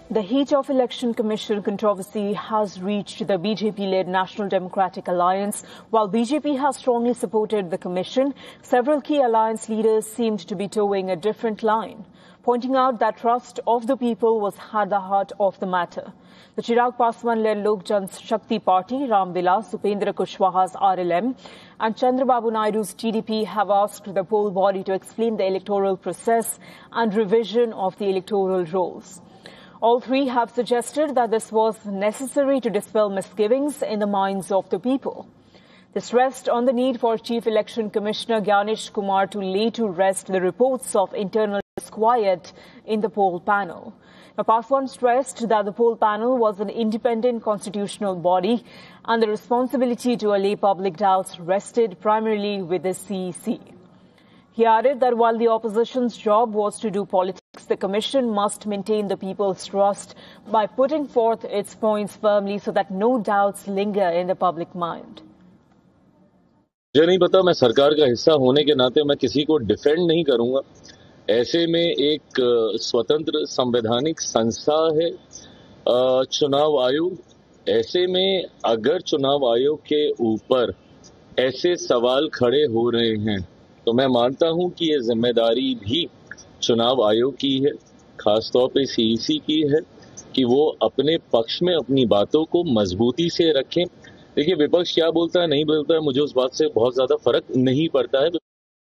The heat of Election Commission controversy has reached the BJP-led National Democratic Alliance. While BJP has strongly supported the commission, several key alliance leaders seemed to be towing a different line, pointing out that trust of the people was at the heart of the matter. The Chirag Paswan-led Lok Jan Shakti Party, Ram Vilas, Upendra Kushwaha's RLM and Chandrababu Naidu's TDP have asked the poll body to explain the electoral process and revision of the electoral rolls. All three have suggested that this was necessary to dispel misgivings in the minds of the people. They stressed on the need for Chief Election Commissioner Gyanesh Kumar to lay to rest the reports of internal disquiet in the poll panel. Now, Paswan stressed that the poll panel was an independent constitutional body and the responsibility to allay public doubts rested primarily with the CEC. He added that while the opposition's job was to do politics, the commission must maintain the people's trust by putting forth its points firmly so that no doubts linger in the public mind. मुझे नहीं पता, मैं सरकार का हिस्सा होने के नाते मैं किसी को डिफेंड नहीं करूंगा। ऐसे में एक स्वतंत्र संवैधानिक संस्था है चुनाव आयोग। ऐसे में अगर चुनाव आयोग के ऊपर ऐसे सवाल खड़े हो रहे हैं तो मैं मानता हूं कि ये जिम्मेदारी भी चुनाव आयोग की है, खासतौर पे सीईसी की है कि वो अपने पक्ष में अपनी बातों को मजबूती से रखें। देखिए, विपक्ष क्या बोलता है नहीं बोलता है, मुझे उस बात से बहुत ज्यादा फर्क नहीं पड़ता है।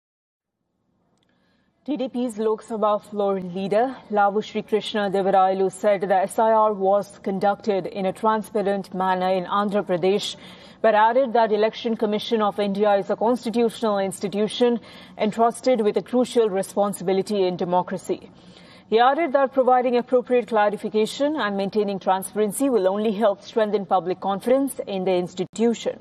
TDP's Lok Sabha floor leader Lavu Shri Krishna Devarailu said the SIR was conducted in a transparent manner in Andhra Pradesh, but added that Election Commission of India is a constitutional institution entrusted with a crucial responsibility in democracy. He added that providing appropriate clarification and maintaining transparency will only help strengthen public confidence in the institution.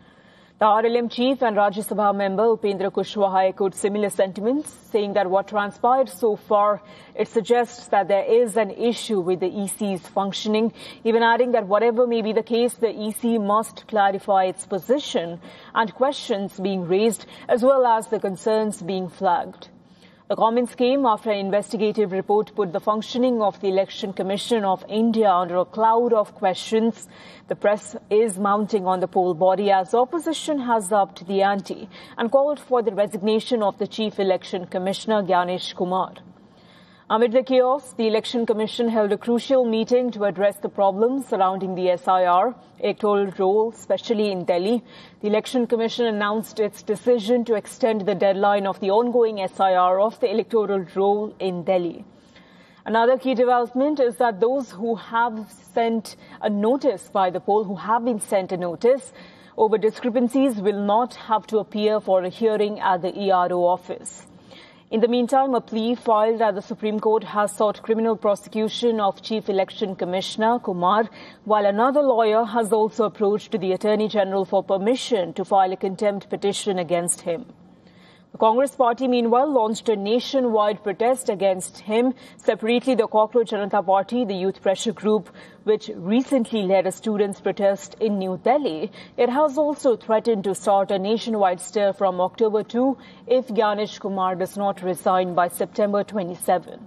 The RLM chief and Rajya Sabha member Upendra Kushwaha echoed similar sentiments, saying that what transpired so far, it suggests that there is an issue with the EC's functioning, even adding that whatever may be the case, the EC must clarify its position and questions being raised as well as the concerns being flagged. The comments came after an investigative report put the functioning of the Election Commission of India under a cloud of questions. The press is mounting on the poll body as opposition has upped the ante and called for the resignation of the Chief Election Commissioner Gyanesh Kumar. Amid the chaos, the Election Commission held a crucial meeting to address the problems surrounding the SIR electoral roll, especially in Delhi. The Election Commission announced its decision to extend the deadline of the ongoing SIR of the electoral roll in Delhi. Another key development is that those who have sent a notice by the poll, who have been sent a notice over discrepancies, will not have to appear for a hearing at the ERO office. In the meantime, a plea filed at the Supreme Court has sought criminal prosecution of Chief Election Commissioner Kumar, while another lawyer has also approached the Attorney General for permission to file a contempt petition against him. The Congress party, meanwhile, launched a nationwide protest against him. Separately, the Cockroach Janata Party, the youth pressure group, which recently led a students' protest in New Delhi, it has also threatened to start a nationwide stir from October 2 if Gyanesh Kumar does not resign by September 27.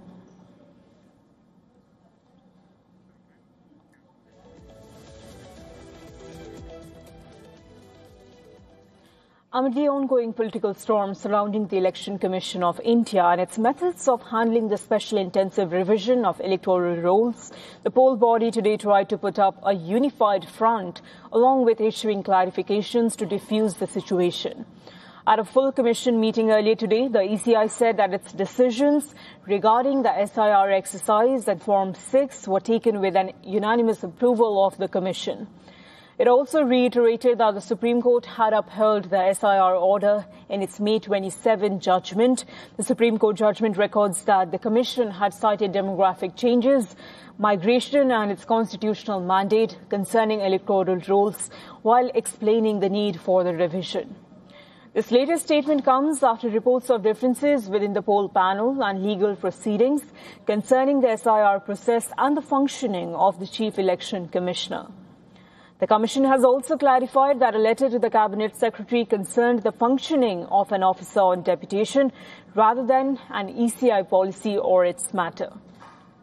Amid the ongoing political storm surrounding the Election Commission of India and its methods of handling the special intensive revision of electoral rolls, the poll body today tried to put up a unified front along with issuing clarifications to diffuse the situation. At a full commission meeting earlier today, the ECI said that its decisions regarding the SIR exercise and Form 6 were taken with an unanimous approval of the commission. It also reiterated that the Supreme Court had upheld the SIR order in its May 27 judgment. The Supreme Court judgment records that the Commission had cited demographic changes, migration and its constitutional mandate concerning electoral rolls while explaining the need for the revision. This latest statement comes after reports of differences within the poll panel and legal proceedings concerning the SIR process and the functioning of the Chief Election Commissioner. The Commission has also clarified that a letter to the Cabinet Secretary concerned the functioning of an officer on deputation rather than an ECI policy or its matter.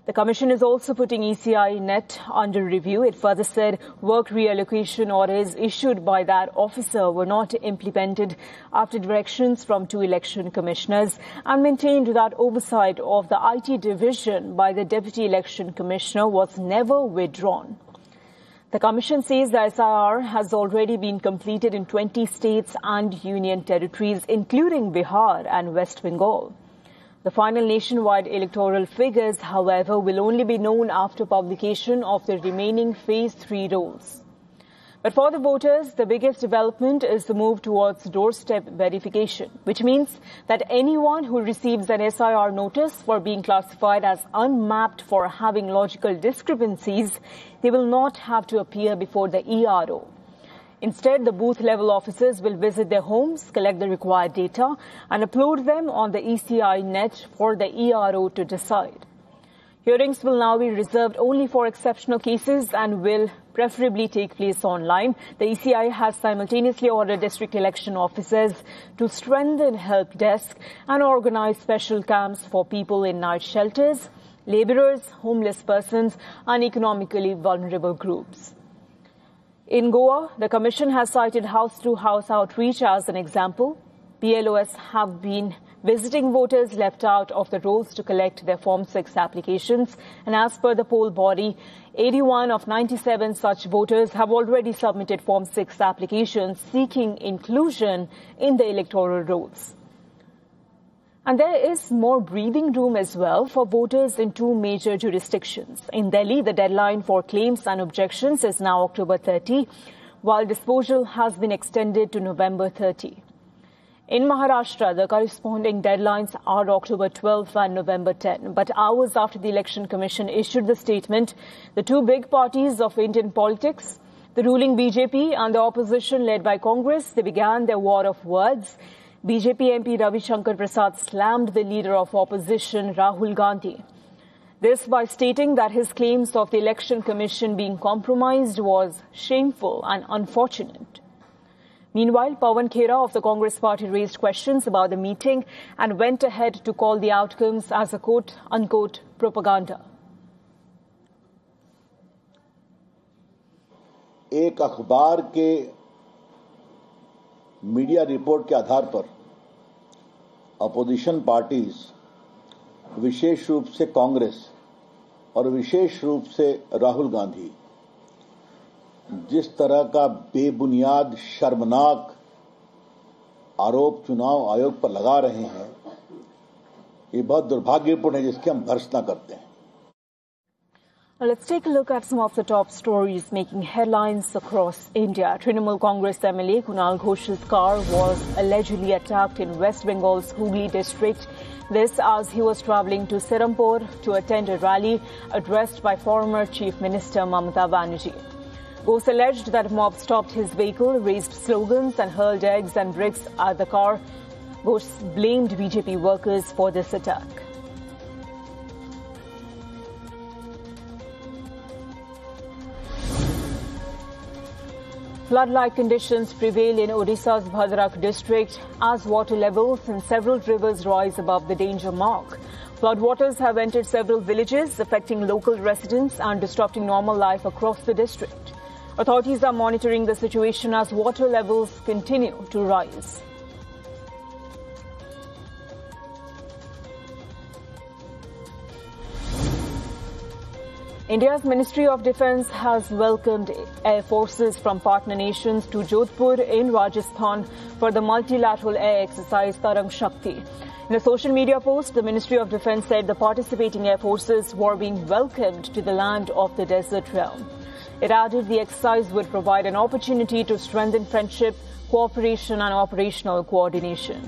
The Commission is also putting ECI net under review. It further said work reallocation orders issued by that officer were not implemented after directions from 2 election commissioners, and maintained that oversight of the IT division by the Deputy Election Commissioner was never withdrawn. The Commission says the SIR has already been completed in 20 states and union territories, including Bihar and West Bengal. The final nationwide electoral figures, however, will only be known after publication of the remaining Phase 3 rolls. But for the voters, the biggest development is the move towards doorstep verification, which means that anyone who receives an SIR notice for being classified as unmapped for having logical discrepancies, they will not have to appear before the ERO. Instead, the booth-level officers will visit their homes, collect the required data, and upload them on the ECI net for the ERO to decide. Hearings will now be reserved only for exceptional cases and will preferably take place online. The ECI has simultaneously ordered district election officers to strengthen help desk and organize special camps for people in night shelters, laborers, homeless persons, and economically vulnerable groups. In Goa, the Commission has cited house-to-house outreach as an example. BLOS have been visiting voters left out of the rolls to collect their Form 6 applications, and as per the poll body, 81 of 97 such voters have already submitted Form 6 applications seeking inclusion in the electoral rolls. And there is more breathing room as well for voters in 2 major jurisdictions. In Delhi, the deadline for claims and objections is now October 30, while disposal has been extended to November 30. In Maharashtra, the corresponding deadlines are October 12 and November 10. But hours after the Election Commission issued the statement, the 2 big parties of Indian politics, the ruling BJP and the opposition led by Congress, they began their war of words. BJP MP Ravi Shankar Prasad slammed the leader of opposition, Rahul Gandhi. This by stating that his claims of the Election Commission being compromised was shameful and unfortunate. Meanwhile, Pawan Khera of the Congress party raised questions about the meeting and went ahead to call the outcomes as a quote-unquote propaganda. एक अखबार के media report के आधार पर opposition parties, विशेष रूप से कांग्रेस और विशेष रूप से राहुल गांधी, जिस तरह का बेबुनियाद शर्मनाक आरोप चुनाव आयोग पर लगा रहे हैं, ये बहुत दुर्भाग्यपूर्ण है, जिसकी हम भर्त्सना करते हैं. Now let's take a look at some of the top stories making headlines across India. Trinamool Congress MLA Kunal Ghoshal's car was allegedly attacked in West Bengal's Hooghly district. This as he was travelling to Serampore to attend a rally addressed by former Chief Minister Mamata Banerjee. Ghosh alleged that a mob stopped his vehicle, raised slogans and hurled eggs and bricks at the car. Ghosh blamed BJP workers for this attack. Flood-like conditions prevail in Odisha's Bhadrak district as water levels in several rivers rise above the danger mark. Floodwaters have entered several villages, affecting local residents and disrupting normal life across the district. Authorities are monitoring the situation as water levels continue to rise. India's Ministry of Defence has welcomed air forces from partner nations to Jodhpur in Rajasthan for the multilateral air exercise Tarang Shakti. In a social media post, the Ministry of Defence said the participating air forces were being welcomed to the land of the desert realm. It added the exercise would provide an opportunity to strengthen friendship, cooperation and operational coordination.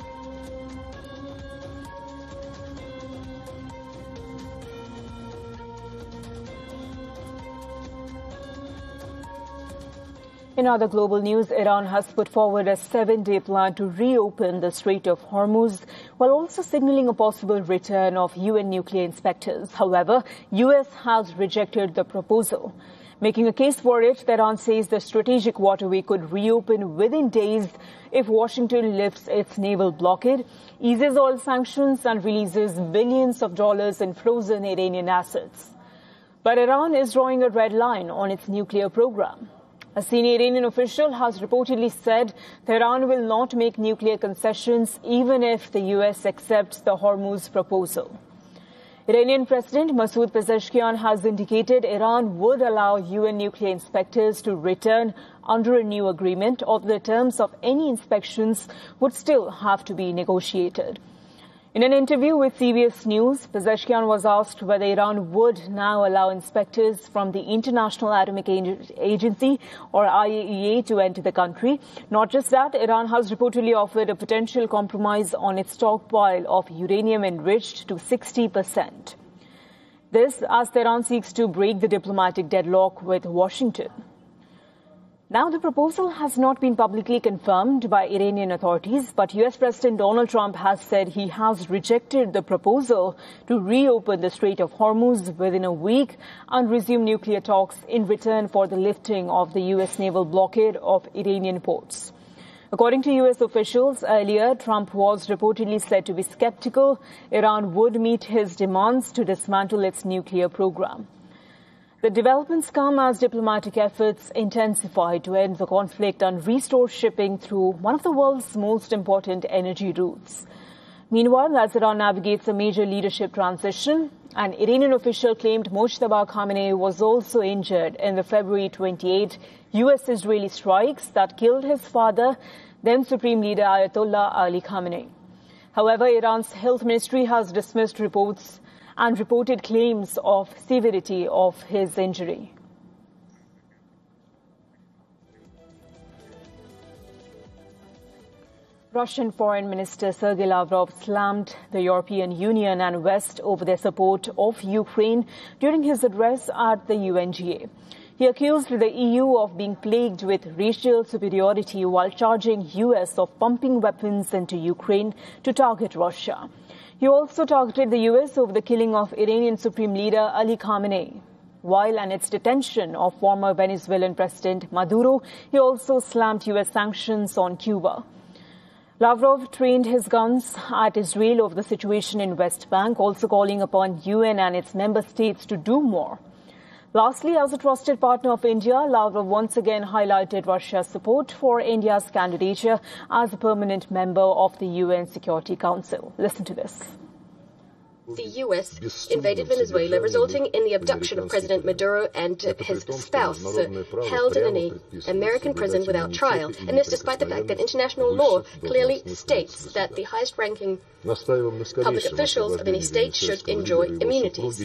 In other global news, Iran has put forward a 7-day plan to reopen the Strait of Hormuz, while also signaling a possible return of UN nuclear inspectors. However, US has rejected the proposal. Making a case for it, Tehran says the strategic waterway could reopen within days if Washington lifts its naval blockade, eases oil sanctions and releases billions of dollars in frozen Iranian assets. But Iran is drawing a red line on its nuclear program. A senior Iranian official has reportedly said Tehran will not make nuclear concessions even if the US accepts the Hormuz proposal. Iranian President Masoud Pezeshkian has indicated Iran would allow UN nuclear inspectors to return under a new agreement, although the terms of any inspections would still have to be negotiated. In an interview with CBS News, Pezeshkian was asked whether Iran would now allow inspectors from the International Atomic Agency or IAEA to enter the country. Not just that, Iran has reportedly offered a potential compromise on its stockpile of uranium enriched to 60%. This as Tehran seeks to break the diplomatic deadlock with Washington. Now, the proposal has not been publicly confirmed by Iranian authorities, but US President Donald Trump has said he has rejected the proposal to reopen the Strait of Hormuz within a week and resume nuclear talks in return for the lifting of the US naval blockade of Iranian ports. According to US officials, earlier Trump was reportedly said to be skeptical Iran would meet his demands to dismantle its nuclear program. The developments come as diplomatic efforts intensify to end the conflict and restore shipping through one of the world's most important energy routes. Meanwhile, as Iran navigates a major leadership transition, an Iranian official claimed Mojtaba Khamenei was also injured in the February 28 US-Israeli strikes that killed his father, then Supreme Leader Ayatollah Ali Khamenei. However, Iran's health ministry has dismissed reports and reported claims of severity of his injury. Russian Foreign Minister Sergei Lavrov slammed the European Union and West over their support of Ukraine during his address at the UNGA. He accused the EU of being plagued with racial superiority while charging US of pumping weapons into Ukraine to target Russia. He also targeted the US over the killing of Iranian Supreme Leader Ali Khamenei. While in its detention of former Venezuelan President Maduro, he also slammed US sanctions on Cuba. Lavrov trained his guns at Israel over the situation in West Bank, also calling upon UN and its member states to do more. Lastly, as a trusted partner of India, Lavrov once again highlighted Russia's support for India's candidature as a permanent member of the UN Security Council. Listen to this. The U.S. invaded Venezuela, resulting in the abduction of President Maduro and his spouse, held in an American prison without trial. And this despite the fact that international law clearly states that the highest-ranking public officials of any state should enjoy immunities.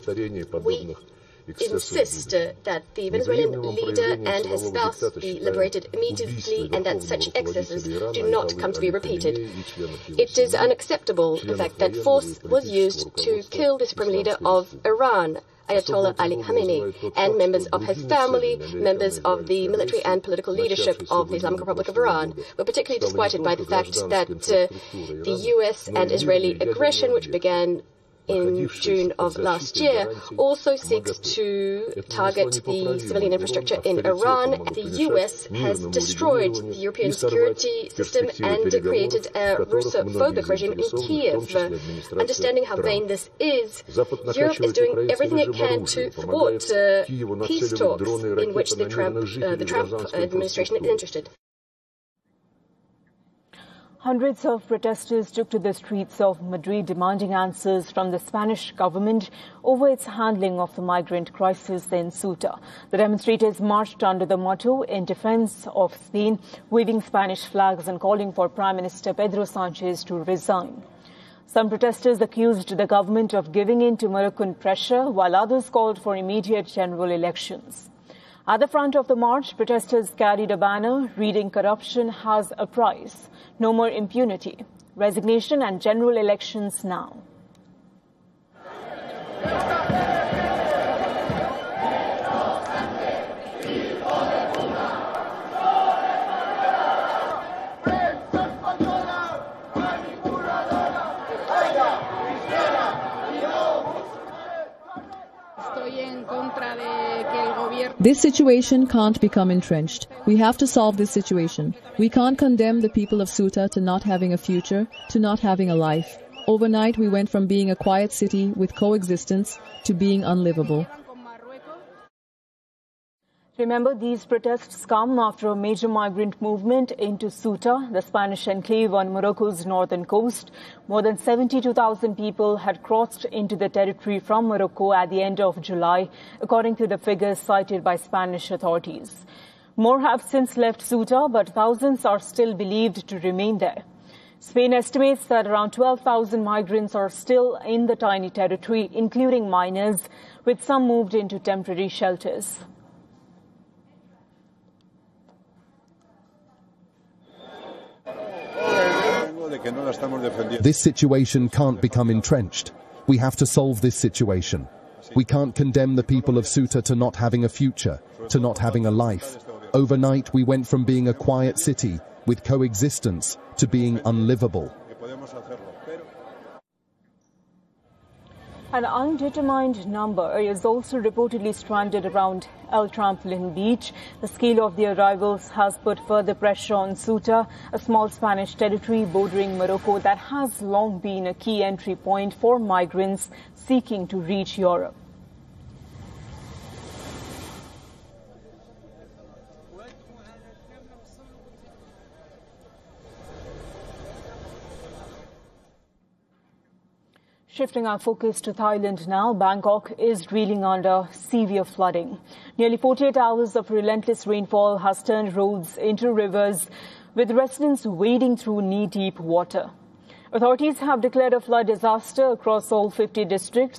We insist that the Venezuelan leader and his spouse be liberated immediately and that such excesses do not come to be repeated. It is unacceptable, in fact, that force was used to kill the supreme leader of Iran, Ayatollah Ali Khamenei, and members of his family, members of the military and political leadership of the Islamic Republic of Iran. We're particularly disquieted by the fact that the U.S. and Israeli aggression, which began in June of last year, also seeks to target the civilian infrastructure in Iran. The U.S. has destroyed the European security system and created a Russo-phobic regime in Kiev. Understanding how vain this is, Europe is doing everything it can to thwart peace talks in which the Trump administration is interested. Hundreds of protesters took to the streets of Madrid demanding answers from the Spanish government over its handling of the migrant crisis in Ceuta. The demonstrators marched under the motto "In Defense of Spain," waving Spanish flags and calling for Prime Minister Pedro Sanchez to resign. Some protesters accused the government of giving in to Moroccan pressure, while others called for immediate general elections. At the front of the march, protesters carried a banner reading "Corruption has a price. No more impunity. Resignation and general elections now." Estoy en contra de que el gobierno This situation can't become entrenched. We have to solve this situation. We can't condemn the people of Ceuta to not having a future, to not having a life. Overnight, we went from being a quiet city with coexistence to being unlivable. Remember, these protests come after a major migrant movement into Ceuta, the Spanish enclave on Morocco's northern coast. More than 72,000 people had crossed into the territory from Morocco at the end of July, according to the figures cited by Spanish authorities. More have since left Ceuta, but thousands are still believed to remain there. Spain estimates that around 12,000 migrants are still in the tiny territory, including minors, with some moved into temporary shelters. This situation can't become entrenched. We have to solve this situation. We can't condemn the people of Ceuta to not having a future, to not having a life. Overnight, we went from being a quiet city with coexistence to being unlivable. An undetermined number is also reportedly stranded around El Trampolin beach. The scale of the arrivals has put further pressure on Ceuta, a small Spanish territory bordering Morocco that has long been a key entry point for migrants seeking to reach Europe. Shifting our focus to Thailand now, Bangkok is reeling under severe flooding. Nearly 48 hours of relentless rainfall has turned roads into rivers, with residents wading through knee-deep water. Authorities have declared a flood disaster across all 50 districts.